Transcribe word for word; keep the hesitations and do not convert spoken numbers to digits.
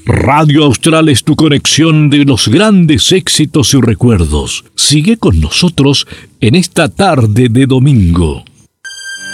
Radio Austral es tu conexión de los grandes éxitos y recuerdos. Sigue con nosotros en esta tarde de domingo.